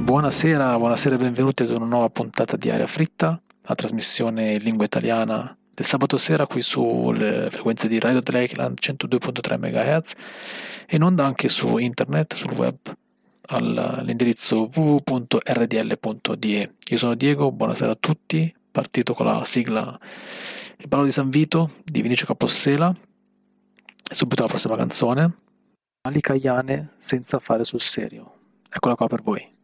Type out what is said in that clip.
Buonasera e benvenuti ad una nuova puntata di Aria Fritta, la trasmissione in lingua italiana del sabato sera qui sulle frequenze di Radio Lakeland 102.3 MHz e in onda anche su internet, sul web, all'indirizzo www.rdl.de. Io sono Diego, buonasera a tutti, partito con la sigla Il ballo di San Vito di Vinicio Capossela, e subito la prossima canzone, Ali Caiane senza fare sul serio. Eccola qua per voi.